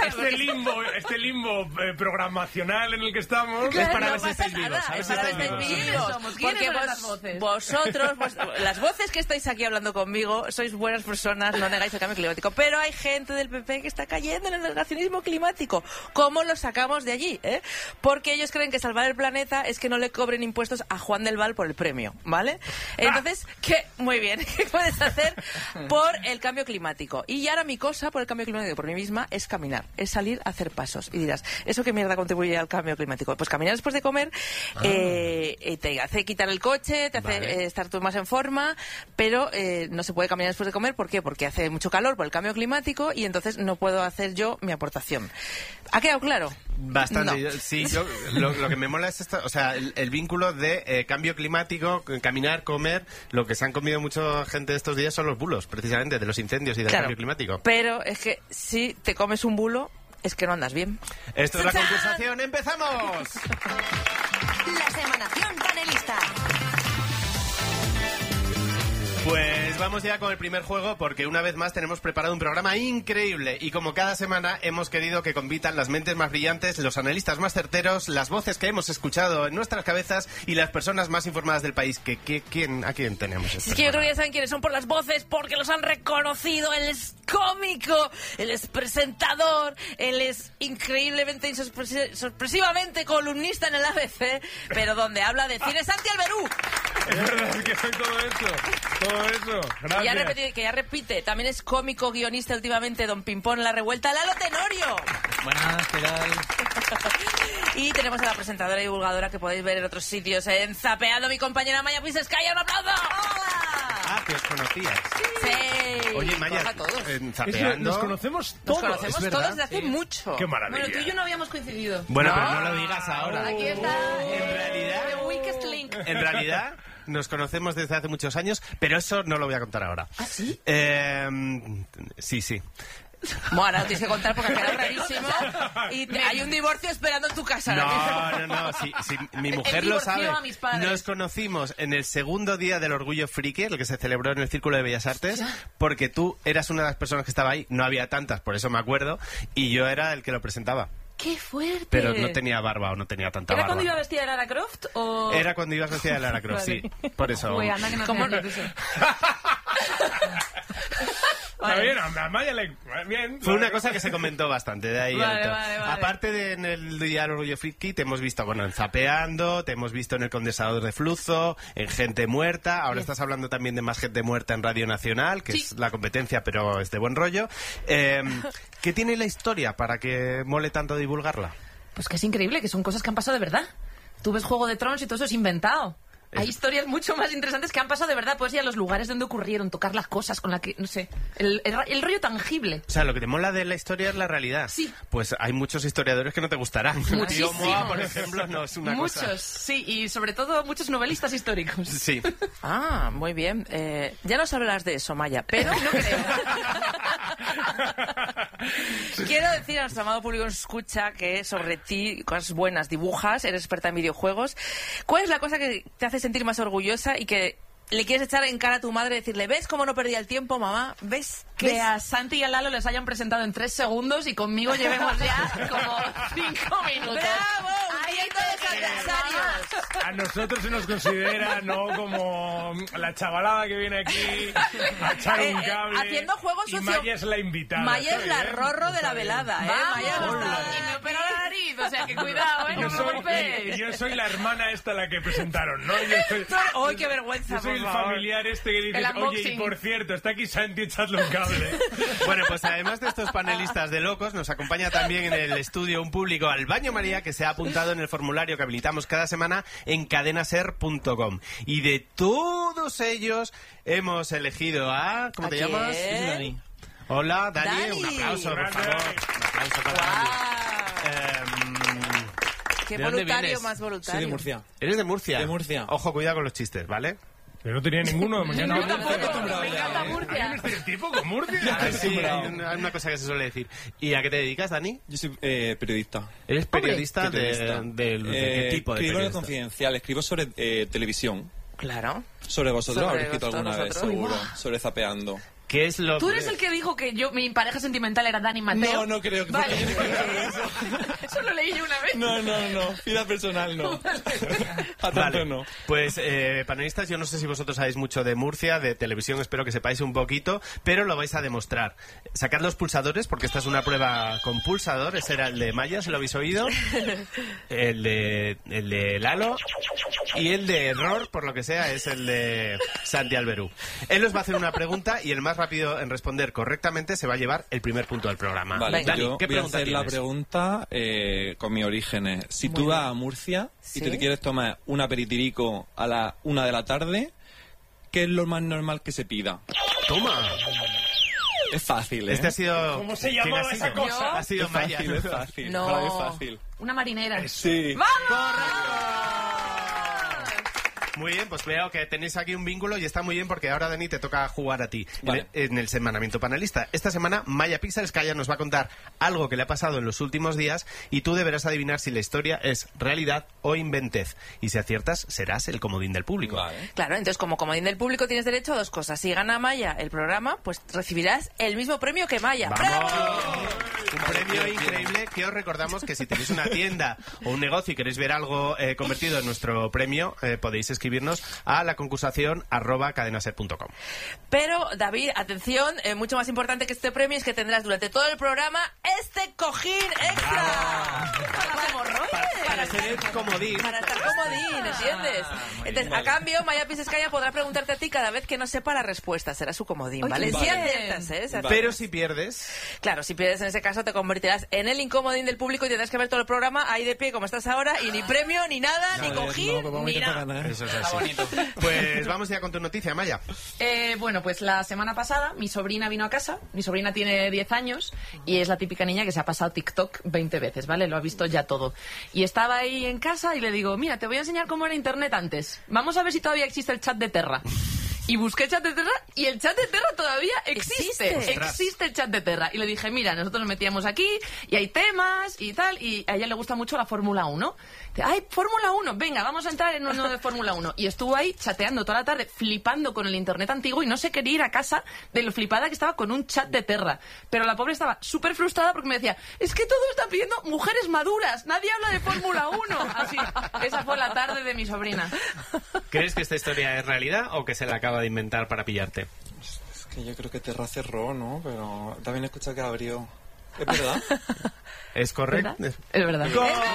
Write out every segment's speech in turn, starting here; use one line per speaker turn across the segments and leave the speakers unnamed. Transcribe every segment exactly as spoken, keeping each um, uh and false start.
este limbo, este limbo eh, programacional en el que estamos
claro,
es para
no
ver si estáis
nada,
vivos.
es para ver si estáis vivos. Porque vos,
las voces?
vosotros, vos, las voces que estáis aquí hablando conmigo, sois buenas personas, no negáis el cambio climático. Pero hay gente del P P que está cayendo en el negacionismo climático. ¿Cómo lo sacamos de allí? ¿eh? Porque ellos creen que salvar el planeta es que no le cobren impuestos a Juan del Val por el premio, ¿vale? Entonces, ¿qué? Muy bien, ¿qué puedes hacer por el cambio climático? Y ahora mi cosa por el cambio climático por mí misma es caminar, es salir a hacer pasos. Y dirás, ¿eso qué mierda contribuye al cambio climático? Pues caminar después de comer ah. eh, te hace quitar el coche, te hace vale. eh, estar tú más en forma, pero eh, no se puede caminar después de comer. ¿Por qué? Porque hace mucho calor por el cambio climático y entonces no puedo hacer yo mi aportación. ¿Ha quedado claro?
Bastante.
No.
Sí, yo, lo, lo que me mola es esto, o sea, el, el vínculo de eh, cambio climático, caminar, comer. Lo que se han comido mucha gente estos días son los bulos, precisamente, de los incendios y del
claro,
cambio climático.
Pero es que si te comes un bulo, es que no andas bien.
Esto es la concursación. ¡Empezamos!
La Semanación Panelista.
Pues vamos ya con el primer juego, porque una vez más tenemos preparado un programa increíble y como cada semana hemos querido que convitan las mentes más brillantes, los analistas más certeros, las voces que hemos escuchado en nuestras cabezas y las personas más informadas del país. ¿Que, que, quién, ¿A quién tenemos?
Es que yo creo que ya saben quiénes son por las voces, porque los han reconocido. Él es cómico, él es presentador, él es increíblemente y sorpres- sorpresivamente columnista en el A B C, pero donde habla de cine, Santi Alberú.
Es verdad que soy todo eso, todo eso. Gracias.
Ya repetí, que ya repite, también es cómico, guionista últimamente, Don Pimpón en La Revuelta, Lalo Tenorio.
Buenas, ¿qué tal?
Y tenemos a la presentadora y divulgadora que podéis ver en otros sitios en Zapeando, mi compañera Maya Pisescaya. ¡Un aplauso! ¡Hola!
Ah, que os conocías.
Sí.
Oye, Maya,
a todos.
en
Eso,
Zapeando...
nos conocemos todos.
Nos conocemos
¿es verdad?
todos desde hace
Sí.
mucho.
Qué maravilla.
Bueno, tú y yo no habíamos coincidido.
Bueno,
¿No?
pero no lo digas ahora.
Aquí está.
En realidad...
The weakest link.
En realidad... Nos conocemos desde hace muchos años, pero eso no lo voy a contar ahora.
¿Ah, sí?
Eh, sí, sí.
Bueno, tienes que contar porque ha quedado rarísimo. Y te- hay un divorcio esperando en tu casa. ahora
No, no, no. Sí, sí, mi mujer
Él
lo
divorció
sabe.
a mis padres.
Nos conocimos en el segundo día del Orgullo Friki, el que se celebró en el Círculo de Bellas Artes, porque tú eras una de las personas que estaba ahí. No había tantas, por eso me acuerdo. Y yo era el que lo presentaba.
¡Qué fuerte!
Pero no tenía barba o no tenía tanta
¿Era
barba.
cuando iba vestida de Lara Croft o...?
Era cuando ibas vestida de Lara Croft,
Vale.
sí. Por eso.
Uy, anda que no
¿Cómo
tenía
no?
ni eso.
Está bien, a Maya le... Bien.
Fue una cosa que se comentó bastante de ahí.
Vale,
alto.
vale, vale.
Aparte de en el Día del Orgullo Friki, te hemos visto, bueno, en Zapeando, te hemos visto en el Condensador de Flujo, en Gente Muerta. Ahora estás hablando también de Más Gente Muerta en Radio Nacional, que
Sí.
es la competencia, pero es de buen rollo. Eh, ¿Qué tiene la historia para que mole tanto divulgarla?
Pues que es increíble, que son cosas que han pasado de verdad. Tú ves Juego de Tronos y todo eso es inventado. Hay historias mucho más interesantes que han pasado de verdad. Puedes ir a los lugares donde ocurrieron, tocar las cosas con la que, no sé, el, el, el rollo tangible.
O sea, lo que te mola de la historia es la realidad.
Sí.
Pues hay muchos historiadores que no te gustarán.
Muchísimos.
Tío Moa, por ejemplo, no es una
Muchos,
cosa...
sí, y sobre todo muchos novelistas históricos.
Sí.
Ah, muy bien. Eh, ya nos hablarás de eso, Maya, pero no creo. Quiero decir a nuestro amado público que nos escucha que sobre ti, cosas buenas, dibujas, eres experta en videojuegos. ¿Cuál es la cosa que te hace sentir más orgullosa y que le quieres echar en cara a tu madre y decirle, ¿ves cómo no perdía el tiempo, mamá? ¿Ves?
Que
¿Ves?
a Santi y a Lalo les hayan presentado en tres segundos y conmigo llevemos ya como cinco minutos.
¡Bravo!
Ahí
¡Huyendo
te
de los
quedas,
adversarios!
A nosotros se nos considera, ¿no? Como la chavalada que viene aquí a echar
Eh,
un
eh,
cable.
haciendo juegos
y
socio-
Maya es la invitada.
Maya
está
es la
bien,
rorro de
está
la
bien.
velada, ¿eh?
Vamos,
Maya no
Hola.
está...
y me opera la nariz, o sea que cuidado, ¿eh?
Yo
No me
soy,
golpees.
y- yo soy la hermana esta la que presentaron, ¿no? Yo soy,
¡Ay, qué vergüenza,
yo soy
por
el
favor!
familiar este que dices,
El
oye, y
unboxing.
por cierto, está aquí Santi, echadle un cable.
Bueno, pues además de estos panelistas de locos, nos acompaña también en el estudio un público al Baño María que se ha apuntado en el formulario que habilitamos cada semana en cadenaser punto com. Y de todos ellos hemos elegido a... ¿Cómo
¿A
te
quién?
llamas?
Dani.
Hola, Dani.
Dani.
Un aplauso, por
Grande.
favor. Un aplauso para Dani.
¡Guau!
Em,
¡Qué
¿de dónde
voluntario
vienes?
más voluntario!
Soy de Murcia.
¿Eres de Murcia?
De Murcia.
Ojo, cuidado con los chistes, ¿vale?
Yo no tenía ninguno. Mañana
Yo tampoco,
acostumbrado
me
ya,
encanta
¿eh?
¿Hay un
Murcia.
estereotipo con Murcia?
Ah, sí, hay una, hay una cosa que se suele decir. ¿Y a qué te dedicas, Dani?
Yo soy eh, periodista.
¿Eres periodista,
Hombre, periodista.
De, de- de
Eh,
qué tipo de
escribo en el
periodista?
Confidencial, escribo sobre eh, televisión.
Claro.
Sobre vosotros,
Sobre
habréis escrito
vosotros,
alguna vez,
nosotros.
seguro.
Uy, guau.
Sobre Zapeando.
¿Qué es lo
Tú eres el que dijo que yo mi pareja sentimental era Dani Mateo.
No, no creo que
Vale.
eso.
Eso lo leí yo una vez.
No, no, no. Vida personal, no. A tanto
Vale,
no.
pues eh, panelistas, yo no sé si vosotros sabéis mucho de Murcia, de televisión, espero que sepáis un poquito, pero lo vais a demostrar. Sacad los pulsadores, porque esta es una prueba con pulsador. Ese era el de Maya, ¿se lo habéis oído? El de, el de Lalo. Y el de error, por lo que sea, es el de Santi Alberú. Él os va a hacer una pregunta y el más rápido en responder correctamente se va a llevar el primer punto del programa.
Vale,
Dani,
yo
¿qué
voy a
pregunta
hacer la
tienes?
pregunta eh, con mis orígenes. Si
Muy
tú
bien.
vas a Murcia
Sí.
y te quieres tomar un aperitirico a la una de la tarde, ¿qué es lo más normal que se pida?
Toma.
Es fácil, ¿eh?
Este ha sido...
¿Cómo se
¿quién
llamaba
ha sido?
esa cosa?
Ha sido
Es
Maya.
fácil, es fácil.
No.
Para mí es fácil.
Una marinera.
Sí.
Muy bien, pues veo que tenéis aquí un vínculo y está muy bien porque ahora, Dani, te toca jugar a ti
Vale.
en, en el semanamiento panelista. Esta semana, Maya Pixelskaya nos va a contar algo que le ha pasado en los últimos días y tú deberás adivinar si la historia es realidad o inventez. Y si aciertas, serás el comodín del público.
Vale.
Claro, entonces como comodín del público tienes derecho a dos cosas. Si gana Maya el programa, pues recibirás el mismo premio que Maya.
¡Vamos!
¡Bravo!
Un premio increíble que os recordamos que si tenéis una tienda o un negocio y queréis ver algo eh, convertido en nuestro premio, eh, podéis escribirnos a la concursación arroba cadenaser punto com.
Pero, David, atención, eh, mucho más importante que este premio es que tendrás durante todo el programa este cojín extra. Para los hemorroides.
Para ser el comodín.
Para estar comodín, ¿entiendes? Entonces,
vale.
a cambio, Maya Pixelskaya podrá preguntarte a ti cada vez que no sepa la respuesta. Será su comodín,
Ay,
¿vale?
qué
Si
bien.
aciertas, ¿eh? Si
Vale.
Pero si pierdes...
Claro, si pierdes en ese caso te convertirás en el incomodín del público y tendrás que ver todo el programa ahí de pie como estás ahora y ni premio, ni nada, ni cojín,
No, vamos a
ni
intentar
nada.
ganar.
Eso es así. Pues vamos ya con tu noticia, Maya.
Eh, bueno, pues la semana pasada mi sobrina vino a casa. Mi sobrina tiene diez años y es la típica niña que se ha pasado TikTok veinte veces, ¿vale? Lo ha visto ya todo. Y estaba ahí en casa y le digo, mira, te voy a enseñar cómo era Internet antes. Vamos a ver si todavía existe el chat de Terra. Y busqué el chat de Terra y el chat de Terra todavía existe.
¿Existe?
Existe el chat de Terra. Y le dije, mira, nosotros nos metíamos aquí y hay temas y tal. Y a ella le gusta mucho la Fórmula uno. Dice, ay, Fórmula uno, venga, vamos a entrar en uno de Fórmula uno. Y estuvo ahí chateando toda la tarde, flipando con el Internet antiguo y no se quería ir a casa de lo flipada que estaba con un chat de Terra. Pero la pobre estaba súper frustrada porque me decía, es que todo está pidiendo mujeres maduras, nadie habla de Fórmula uno. Así, esa fue la tarde de mi sobrina.
¿Crees que esta historia es realidad o que se la acaba de inventar para pillarte?
Es que yo creo que Terra cerró, ¿no? Pero también he escuchado que abrió. ¿Es verdad?
¿Es correcto?
¿Verdad? Es verdad.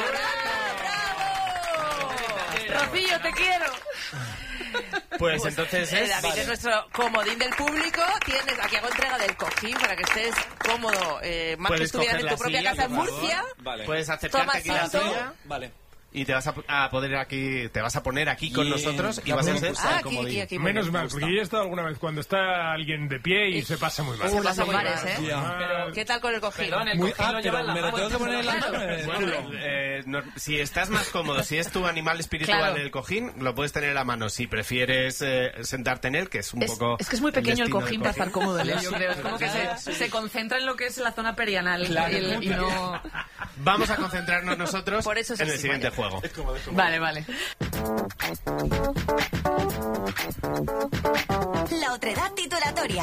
Rocío, te quiero.
Pues entonces
Eh,
es...
David
Vale.
es nuestro comodín del público. Tienes, aquí hago entrega del cojín para que estés cómodo, eh, más que
Puedes
estuvieras
coger
en tu
la
propia
silla,
casa en
por favor.
Murcia.
Vale.
Puedes acercarte
Toma
aquí a la
asiento.
silla
Vale.
y te vas a, a poder aquí, te vas a poner aquí con
Y
nosotros y
la
vas a ser...
pregunta-
Ah, aquí,
comodín.
aquí, aquí. muy
Menos
bien.
mal, porque yo he estado alguna vez cuando está alguien de pie y se pasa muy mal.
Se pasa muy mal,
bares,
¿eh?
Ya.
¿Qué tal con el cojín?
Perdón, el
Muy
cojín lo
ah,
lleva
pero
en la
me lo
mano.
tengo que poner en la mano. eh,
Bueno,
chulo.
eh, no- si estás más cómodo, si es tu animal espiritual
Claro.
el cojín, lo puedes tener en la mano. Si prefieres eh, sentarte en él, que es un
Es,
poco...
es que es muy pequeño el
destino
cojín
del
para estar cómodo en él, yo creo. Es como que se, se concentra en lo que es la zona perianal y, el- y no...
Vamos a concentrarnos nosotros
Por eso es
en el
así,
siguiente
Maya.
juego.
Vale, vale.
La otredad titulatoria.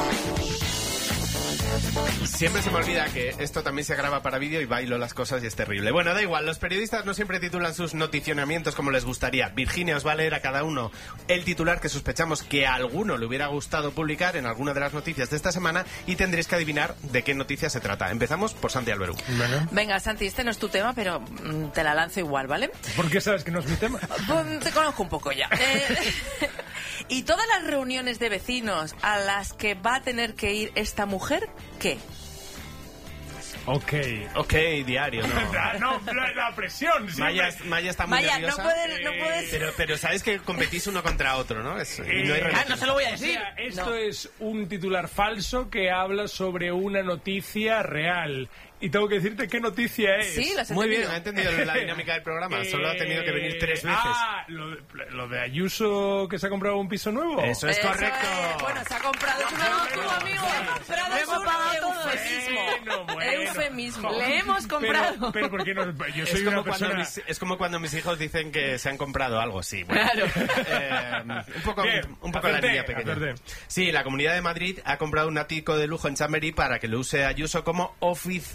Siempre se me olvida que esto también se graba para vídeo y bailo las cosas y es terrible. Bueno, da igual, los periodistas no siempre titulan sus noticionamientos como les gustaría. Virginia os va a leer a cada uno el titular que sospechamos que a alguno le hubiera gustado publicar en alguna de las noticias de esta semana y tendréis que adivinar de qué noticia se trata. Empezamos por Santi Alberú.
Venga, Santi, este no es tu tema, pero mm, te la lanzo igual, ¿vale?
¿Por qué sabes que no es mi tema?
Pues, te conozco un poco ya. Eh, y todas las reuniones de vecinos a las que va a tener que ir esta mujer, ¿qué?
Ok.
Ok, diario, ¿no?
Ah, no, la, la presión. siempre.
Maya, Maya está muy
Vaya, no
nerviosa.
puedes, no puedes.
Pero, pero sabes que competís uno contra otro, ¿no? Es- y no hay
Eh,
remedio.
Ah, no se lo voy a
O
decir.
sea, esto
No.
es un titular falso que habla sobre una noticia real. Y tengo que decirte qué noticia es.
Sí, lo has
Muy bien,
entendido.
ha entendido la dinámica del programa. Solo ha tenido que venir tres veces.
Ah, lo de, lo de Ayuso que se ha comprado un piso nuevo.
Eso es
Eso
correcto.
es. Bueno, se ha comprado. Es una tú, amigo. Se ha comprado
Hemos
un
pagado todo.
Eufemismo.
Bueno, bueno.
Eufemismo.
Le hemos comprado.
Pero, pero porque no, yo soy
Es
una
como, cuando
persona...
mis, es como cuando mis hijos dicen que se han comprado algo, sí. Bueno.
Claro.
Eh, un poco,
Bien,
un, un poco la
acerté,
línea pequeña.
acerté.
Sí, la Comunidad de Madrid ha comprado un ático de lujo en Chamberí para que lo use Ayuso como